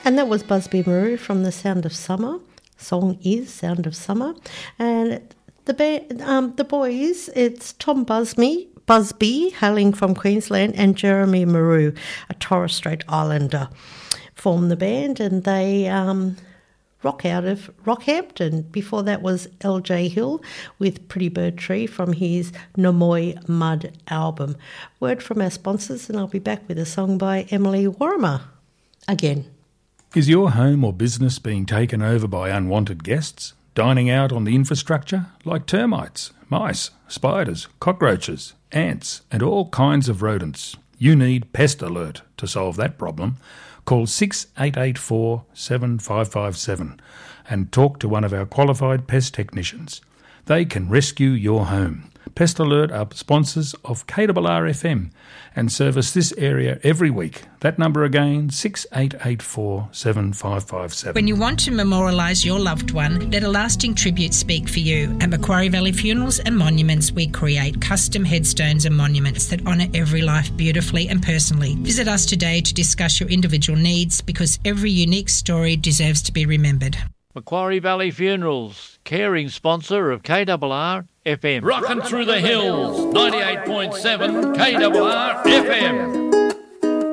And that was Busby Marou from The Sound of Summer. Song is Sound of Summer. And the boys, it's Tom Busby, hailing from Queensland, and Jeremy Marou, a Torres Strait Islander, formed the band, and they rock out of Rockhampton. Before that was LJ Hill with Pretty Bird Tree from his Namoy Mud album. Word from our sponsors, and I'll be back with a song by Emily Warrimer again. Is your home or business being taken over by unwanted guests, dining out on the infrastructure like termites, mice, spiders, cockroaches, ants and all kinds of rodents? You need Pest Alert to solve that problem. Call 6884 7557 and talk to one of our qualified pest technicians. They can rescue your home. Pest Alert are sponsors of KRRFM and service this area every week. That number again, 6884 7557. When you want to memorialise your loved one, let a lasting tribute speak for you. At Macquarie Valley Funerals and Monuments, we create custom headstones and monuments that honour every life beautifully and personally. Visit us today to discuss your individual needs, because every unique story deserves to be remembered. Macquarie Valley Funerals, caring sponsor of KRR FM. Rockin' through the hills, 98.7 KRR FM.